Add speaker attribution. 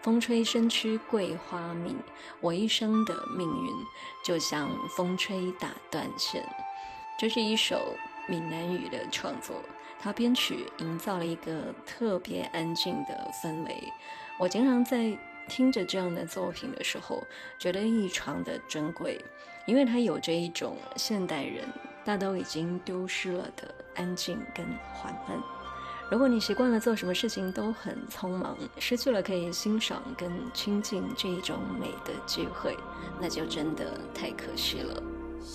Speaker 1: 风吹身躯桂花明，我一生的命运就像风吹打断线。这是一首闽南语的创作，它编曲营造了一个特别安静的氛围。我经常在听着这样的作品的时候，觉得异常的珍贵，因为它有着一种现代人大都已经丢失了的安静跟缓慢。如果你习惯了做什么事情都很匆忙，失去了可以欣赏跟亲近这一种美的机会，那就真的太可惜了。